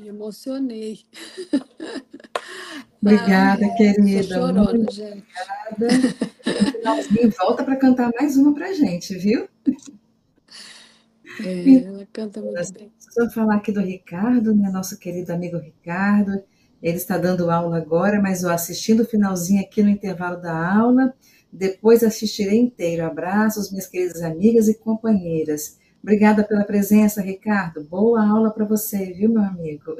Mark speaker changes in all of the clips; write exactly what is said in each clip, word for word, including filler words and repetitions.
Speaker 1: Me emocionei. Ai,
Speaker 2: Obrigada,
Speaker 1: ai, sou
Speaker 2: querida,
Speaker 1: chorona,
Speaker 2: muito
Speaker 1: gente.
Speaker 2: obrigada. No finalzinho, volta para cantar mais uma pra gente, viu?
Speaker 1: É,
Speaker 2: Então,
Speaker 1: ela canta muito bem.
Speaker 2: preciso falar aqui do Ricardo, né, nosso querido amigo Ricardo. Ele está dando aula agora, mas eu assistindo o finalzinho aqui no intervalo da aula. Depois assistirei inteiro. Abraços, minhas queridas amigas e companheiras. Obrigada pela presença, Ricardo. Boa aula para você, viu, meu amigo?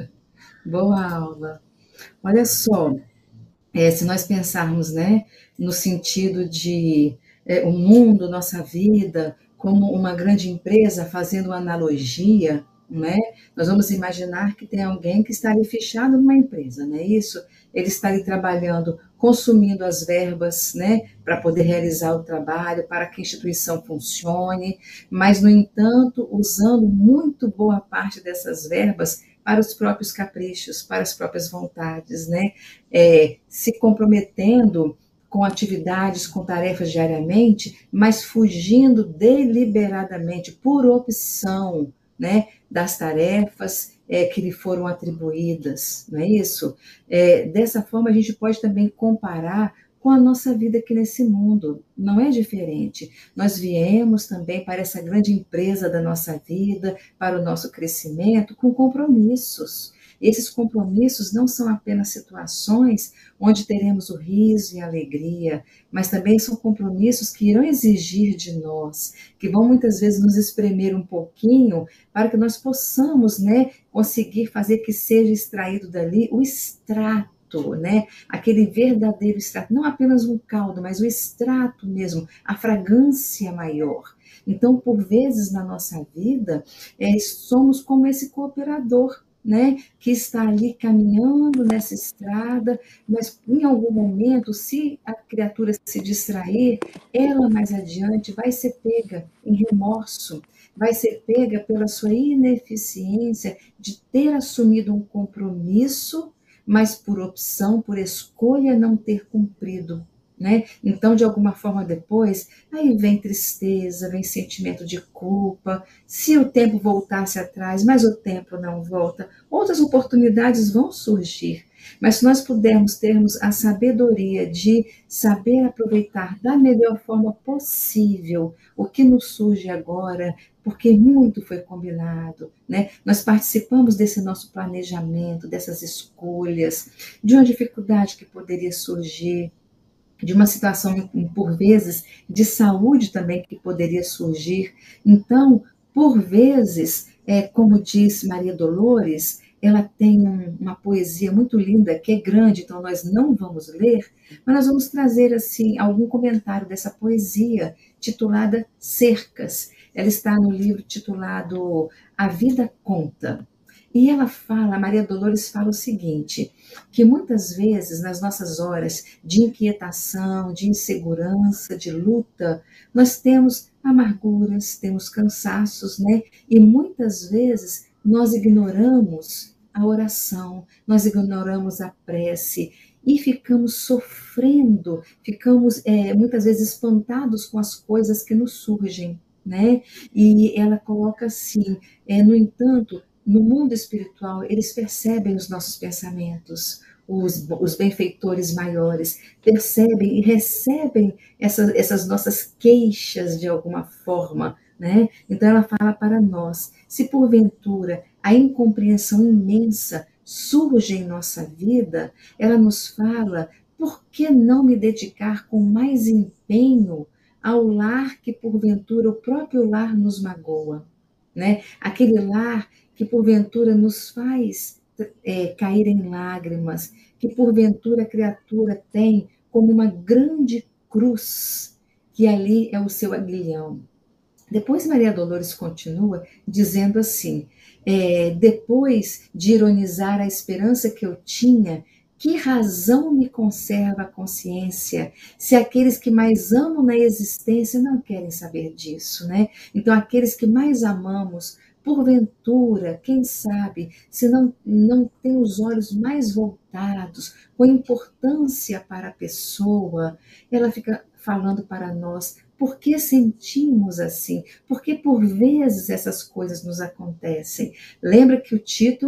Speaker 2: Boa aula. Olha só, é, se nós pensarmos, né, no sentido de é, o mundo, nossa vida, como uma grande empresa, fazendo uma analogia, né, nós vamos imaginar que tem alguém que está ali fechado numa empresa, não é isso? Ele está ali trabalhando, consumindo as verbas, né, para poder realizar o trabalho, para que a instituição funcione, mas, no entanto, usando muito boa parte dessas verbas para os próprios caprichos, para as próprias vontades, né? É, se comprometendo com atividades, com tarefas diariamente, mas fugindo deliberadamente, por opção, né, das tarefas é, que lhe foram atribuídas, não é isso? É, dessa forma, a gente pode também comparar com a nossa vida aqui nesse mundo, não é diferente. Nós viemos também para essa grande empresa da nossa vida, para o nosso crescimento, com compromissos. Esses compromissos não são apenas situações onde teremos o riso e a alegria, mas também são compromissos que irão exigir de nós, que vão muitas vezes nos espremer um pouquinho para que nós possamos, né, conseguir fazer que seja extraído dali o extrato, né? Aquele verdadeiro extrato, não apenas um caldo, mas o extrato mesmo, a fragrância maior. Então, por vezes na nossa vida, é, somos como esse cooperador, né, que está ali caminhando nessa estrada, mas em algum momento, se a criatura se distrair, ela mais adiante vai ser pega em remorso, vai ser pega pela sua ineficiência de ter assumido um compromisso, mas por opção, por escolha, não ter cumprido. Né? Então, de alguma forma, depois, aí vem tristeza, vem sentimento de culpa. Se o tempo voltasse atrás, mas o tempo não volta, outras oportunidades vão surgir. Mas se nós pudermos termos a sabedoria de saber aproveitar da melhor forma possível o que nos surge agora, porque muito foi combinado, né? Nós participamos desse nosso planejamento, dessas escolhas, de uma dificuldade que poderia surgir, de uma situação, por vezes, de saúde também que poderia surgir. Então, por vezes, é, como diz Maria Dolores, ela tem um, uma poesia muito linda, que é grande, então nós não vamos ler, mas nós vamos trazer assim algum comentário dessa poesia, titulada Cercas. Ela está no livro titulado A Vida Conta. E ela fala, a Maria Dolores fala o seguinte, que muitas vezes nas nossas horas de inquietação, de insegurança, de luta, nós temos amarguras, temos cansaços, né? E muitas vezes nós ignoramos a oração, nós ignoramos a prece e ficamos sofrendo, ficamos é, muitas vezes espantados com as coisas que nos surgem, né? E ela coloca assim, é, no entanto, no mundo espiritual, eles percebem os nossos pensamentos, os, os benfeitores maiores, percebem e recebem essas, essas nossas queixas de alguma forma, né? Então ela fala para nós, se porventura a incompreensão imensa surge em nossa vida, ela nos fala, por que não me dedicar com mais empenho ao lar que porventura o próprio lar nos magoa, né? Aquele lar que porventura nos faz é, cair em lágrimas, que porventura a criatura tem como uma grande cruz, que ali é o seu aguilhão. Depois Maria Dolores continua dizendo assim, é, depois de ironizar a esperança que eu tinha, que razão me conserva a consciência, se aqueles que mais amo na existência não querem saber disso, né? Então, aqueles que mais amamos, porventura, quem sabe, se não, não tem os olhos mais voltados, com importância para a pessoa, ela fica falando para nós, por que sentimos assim? Porque por vezes essas coisas nos acontecem. Lembra que o título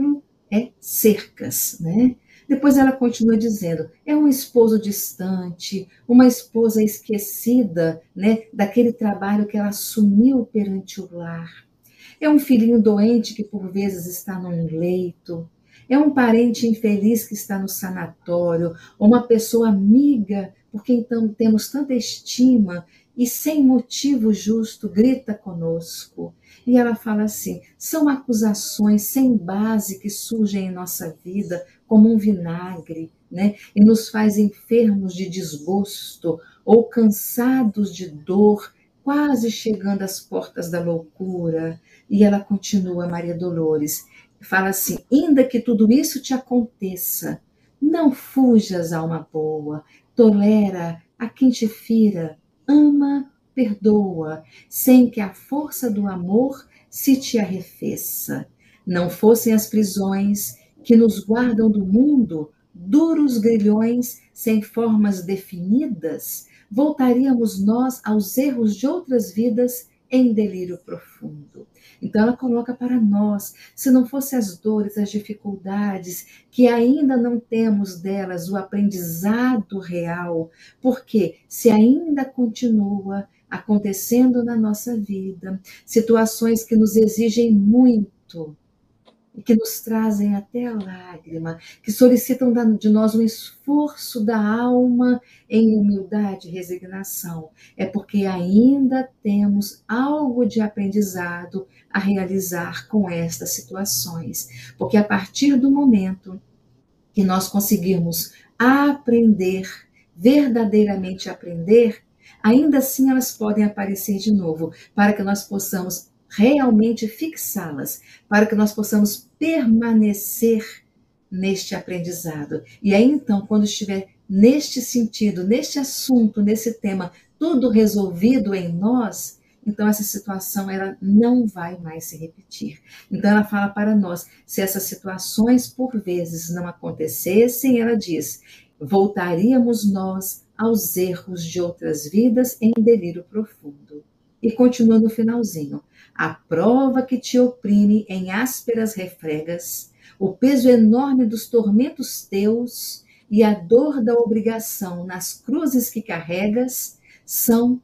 Speaker 2: é cercas, né? Depois ela continua dizendo, é um esposo distante, uma esposa esquecida, né, daquele trabalho que ela assumiu perante o lar. É um filhinho doente que por vezes está num leito. É um parente infeliz que está no sanatório, ou uma pessoa amiga por quem então temos tanta estima e sem motivo justo grita conosco. E ela fala assim: são acusações sem base que surgem em nossa vida como um vinagre, né? E nos faz enfermos de desgosto ou cansados de dor, quase chegando às portas da loucura. E ela continua, Maria Dolores, fala assim: ainda que tudo isso te aconteça, não fujas, alma boa, tolera a quem te fira, ama, perdoa, sem que a força do amor se te arrefeça. Não fossem as prisões que nos guardam do mundo, duros grilhões sem formas definidas, voltaríamos nós aos erros de outras vidas em delírio profundo. Então ela coloca para nós, se não fossem as dores, as dificuldades, que ainda não temos delas o aprendizado real, porque se ainda continua acontecendo na nossa vida, situações que nos exigem muito, e que nos trazem até a lágrima, que solicitam de nós um esforço da alma em humildade e resignação. É porque ainda temos algo de aprendizado a realizar com estas situações. Porque a partir do momento que nós conseguirmos aprender, verdadeiramente aprender, ainda assim elas podem aparecer de novo, para que nós possamos realmente fixá-las, para que nós possamos permanecer neste aprendizado. E aí então, quando estiver neste sentido, neste assunto, nesse tema, tudo resolvido em nós, então essa situação ela não vai mais se repetir. Então ela fala para nós, se essas situações por vezes não acontecessem, ela diz, voltaríamos nós aos erros de outras vidas em delírio profundo. E continua no finalzinho, a prova que te oprime em ásperas refregas, o peso enorme dos tormentos teus e a dor da obrigação nas cruzes que carregas são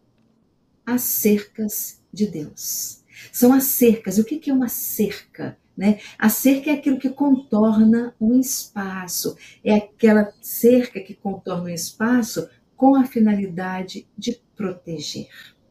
Speaker 2: as cercas de Deus. São as cercas. E o que é uma cerca? Né? A cerca é aquilo que contorna um espaço. É aquela cerca que contorna um espaço com a finalidade de proteger.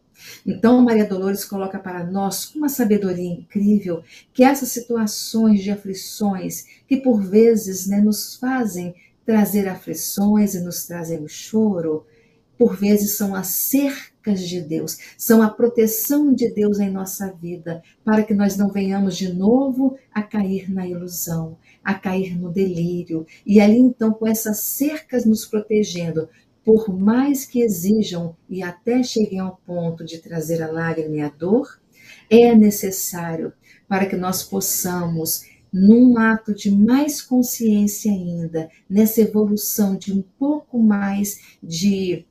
Speaker 2: Então, Maria Dolores coloca para nós, com uma sabedoria incrível, que essas situações de aflições, que por vezes né, nos fazem trazer aflições e nos trazem o choro, por vezes são as cercas de Deus, são a proteção de Deus em nossa vida, para que nós não venhamos de novo a cair na ilusão, a cair no delírio. E ali então, com essas cercas nos protegendo, por mais que exijam e até cheguem ao ponto de trazer a lágrima e a dor, é necessário para que nós possamos, num ato de mais consciência ainda, nessa evolução de um pouco mais de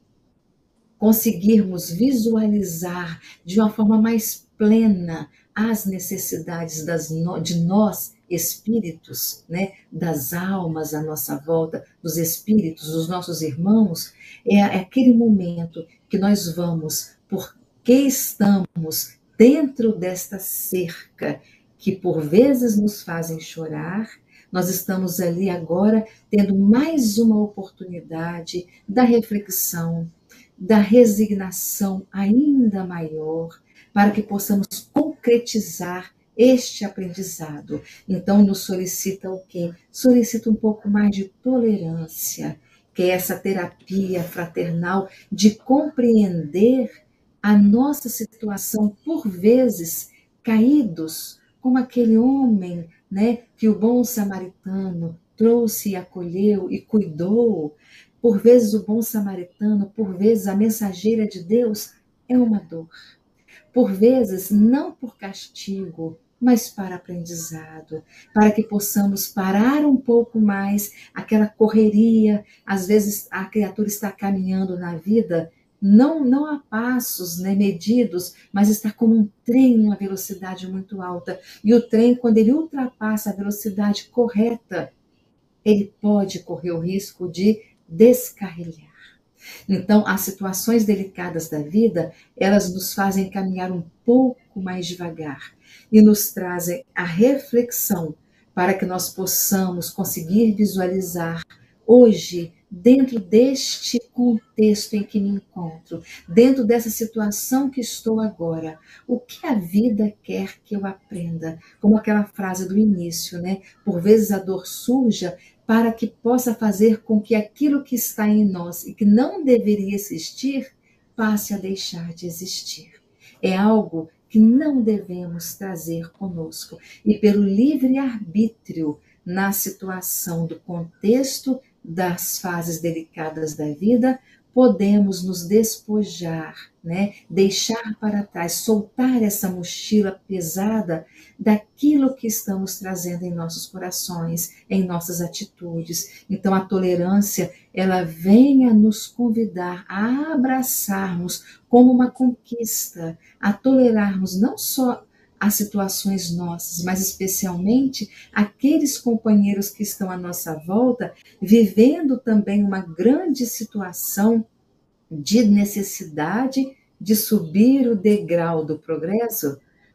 Speaker 2: conseguirmos visualizar de uma forma mais plena as necessidades das, de nós, espíritos, né, das almas à nossa volta, dos espíritos, dos nossos irmãos, é aquele momento que nós vamos, porque estamos dentro desta cerca, que por vezes nos fazem chorar, nós estamos ali agora tendo mais uma oportunidade da reflexão, da resignação ainda maior, para que possamos concretizar este aprendizado. Então, nos solicita o quê? Solicita um pouco mais de tolerância, que é essa terapia fraternal de compreender a nossa situação, por vezes, caídos, como aquele homem, né, que o bom samaritano trouxe e acolheu e cuidou. Por vezes o bom samaritano, por vezes a mensageira de Deus é uma dor. Por vezes, não por castigo, mas para aprendizado, para que possamos parar um pouco mais aquela correria. Às vezes a criatura está caminhando na vida não, não a passos, né, medidos, mas está como um trem numa velocidade muito alta. E o trem, quando ele ultrapassa a velocidade correta, ele pode correr o risco de descarrilhar. Então, as situações delicadas da vida, elas nos fazem caminhar um pouco mais devagar e nos trazem a reflexão para que nós possamos conseguir visualizar hoje, dentro deste contexto em que me encontro, dentro dessa situação que estou agora, o que a vida quer que eu aprenda? Como aquela frase do início, né? Por vezes a dor surja para que possa fazer com que aquilo que está em nós e que não deveria existir, passe a deixar de existir. É algo que não devemos trazer conosco. E pelo livre-arbítrio, na situação do contexto das fases delicadas da vida, podemos nos despojar, né? Deixar para trás, soltar essa mochila pesada daquilo que estamos trazendo em nossos corações, em nossas atitudes. Então a tolerância, ela vem a nos convidar a abraçarmos como uma conquista, a tolerarmos não só as situações nossas, mas especialmente aqueles companheiros que estão à nossa volta, vivendo também uma grande situação de necessidade de subir o degrau do progresso,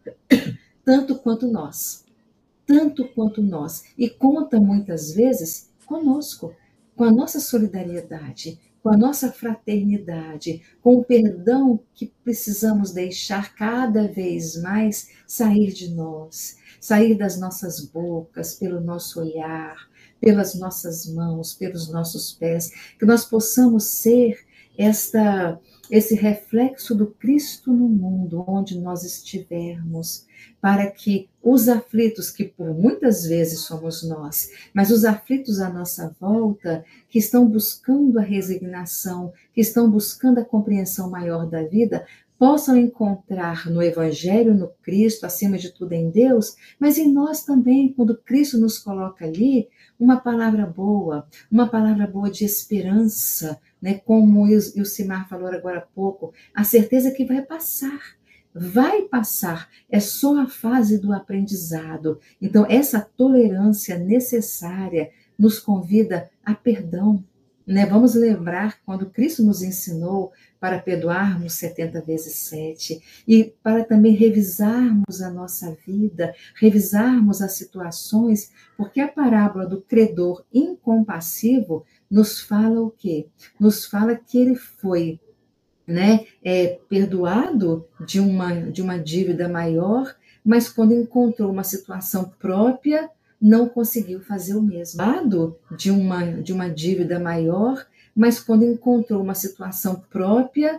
Speaker 2: tanto quanto nós, tanto quanto nós, e conta muitas vezes conosco, com a nossa solidariedade, com a nossa fraternidade, com o perdão que precisamos deixar cada vez mais sair de nós, sair das nossas bocas, pelo nosso olhar, pelas nossas mãos, pelos nossos pés, que nós possamos ser esta, esse reflexo do Cristo no mundo, onde nós estivermos, para que os aflitos, que por muitas vezes somos nós, mas os aflitos à nossa volta, que estão buscando a resignação, que estão buscando a compreensão maior da vida, possam encontrar no Evangelho, no Cristo, acima de tudo em Deus, mas em nós também, quando Cristo nos coloca ali, uma palavra boa, uma palavra boa de esperança, né? Como o Ilcimar falou agora há pouco, a certeza que vai passar, vai passar, é só a fase do aprendizado. Então, essa tolerância necessária nos convida a perdão, né? Vamos lembrar quando Cristo nos ensinou para perdoarmos setenta vezes sete e para também revisarmos a nossa vida, revisarmos as situações, porque a parábola do credor incompassivo nos fala o quê? Nos fala que ele foi, né, é, perdoado de uma, de uma dívida maior, mas quando encontrou uma situação própria, não conseguiu fazer o mesmo. Perdoado de uma, de uma dívida maior, mas quando encontrou uma situação própria,